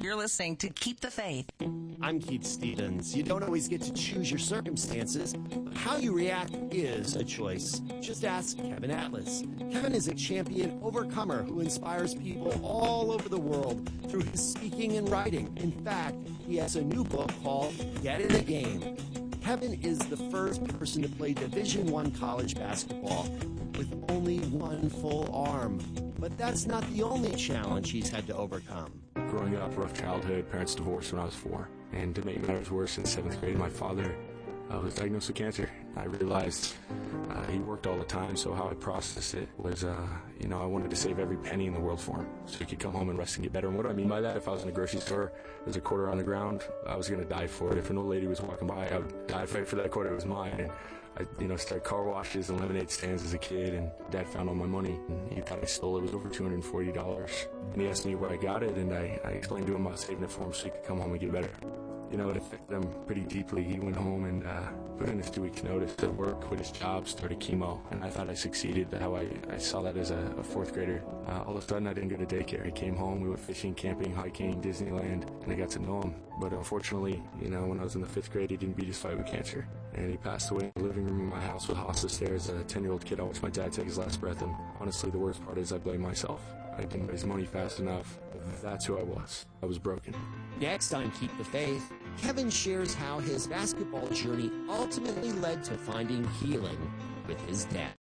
You're listening to Keep the Faith. I'm Keith Stevens. You don't always get to choose your circumstances, but how you react is a choice. Just ask Kevin Atlas. Kevin is a champion overcomer who inspires people all over the world through his speaking and writing. In fact, he has a new book called Get in the Game. Kevin is the first person to play Division I college basketball with only one full arm. But that's not the only challenge he's had to overcome. Growing up, rough childhood, parents divorced when I was 4. And to make matters worse, in 7th grade, my father was diagnosed with cancer. I realized he worked all the time, so how I processed it was, I wanted to save every penny in the world for him so he could come home and rest and get better. And what do I mean by that? If I was in a grocery store, there's a quarter on the ground, I was going to die for it. If an old lady was walking by, I would die fight for that quarter. It was mine. And I started car washes and lemonade stands as a kid, and Dad found all my money, and he thought I stole it. It was over $240. And he asked me where I got it, and I explained to him about saving it for him so he could come home and get better. It affected him pretty deeply. He went home and put in his 2 weeks notice to work, quit his job, started chemo, and I thought I succeeded. How I saw that as a 4th grader. All of a sudden, I didn't go to daycare. He came home, we went fishing, camping, hiking, Disneyland, and I got to know him. But unfortunately, when I was in the 5th grade, he didn't beat his fight with cancer. And he passed away in the living room of my house with hospice there. As a 10-year-old kid, I watched my dad take his last breath, and honestly, the worst part is I blame myself. I didn't raise money fast enough. That's who I was. I was broken. Next on Keep the Faith, Kevin shares how his basketball journey ultimately led to finding healing with his dad.